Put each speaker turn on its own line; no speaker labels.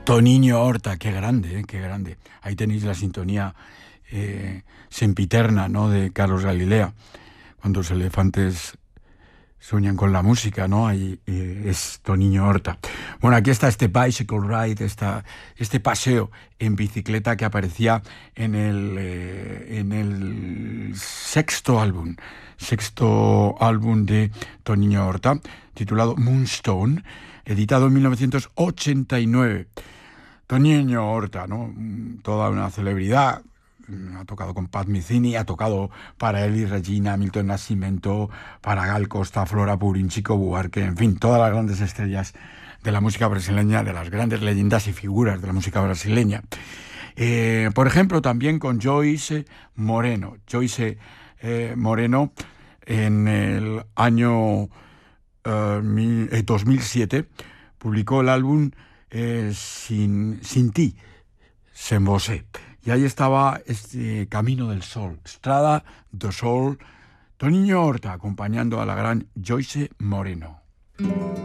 Toniño Horta, qué grande, qué grande. Ahí tenéis la sintonía sempiterna, ¿no?, de Carlos Galilea, cuando los elefantes sueñan con la música, ¿no? Ahí es Toniño Horta. Bueno, aquí está este bicycle ride, este paseo en bicicleta que aparecía en el sexto álbum de Toniño Horta, titulado Moonstone, editado en 1989. Toniño Horta, ¿no? Toda una celebridad. Ha tocado con Pat Metheny, ha tocado para Eli Regina, Milton Nascimento, para Gal Costa, Flora Purin, Chico Buarque, en fin, todas las grandes estrellas de la música brasileña, de las grandes leyendas y figuras de la música brasileña. Por ejemplo, también con Joyce Moreno. Joyce Moreno, en el año 2007, publicó el álbum Sin ti, Sem Você. Y ahí estaba este Camino del Sol, Strada do Sol, Toniño Horta, acompañando a la gran Joyce Moreno.